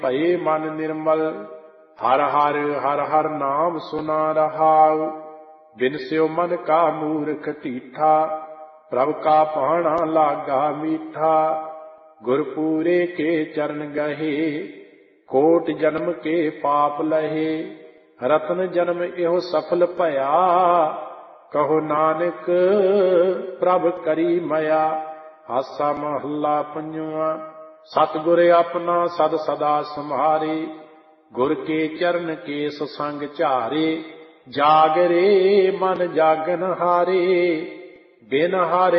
ਭਏ ਮਨ ਨਿਰਮਲ। ਹਰ ਹਰ ਹਰ ਹਰ ਨਾਮ ਸੁਨਾ ਰਹਾਉ। ਬਿਨ ਸਿਉ ਮਨ ਕਾ ਮੂਰਖ ਢੀਠਾ। ਪ੍ਰਭ ਕਾ ਭਾਣਾ ਲਾਗਾ ਮੀਠਾ। ਗੁਰਪੂਰੇ ਕੇ ਚਰਨ ਗਹੇ। ਕੋਟ ਜਨਮ ਕੇ ਪਾਪ ਲਹੇ। ਰਤਨ ਜਨਮ ਇਹੋ ਸਫਲ ਭਇਆ। ਕਹੋ ਨਾਨਕ ਪ੍ਰਭ ਕਰੀ ਮਇਆ। ਆਸਾ ਮਹੱਲਾ ਪੰਜਵਾਂ। ਸਤਿਗੁਰ ਆਪਣਾ ਸਦ ਸਦਾ ਸੰਭਾਰੇ। ਗੁਰ ਕੇ ਚਰਨ ਕੇਸ ਸੰਗ ਝਾਰੇ। ਜਾਗਰੇ ਮਨ ਜਾਗਨ ਹਾਰੇ। ਬਿਨ ਹਾਰੇ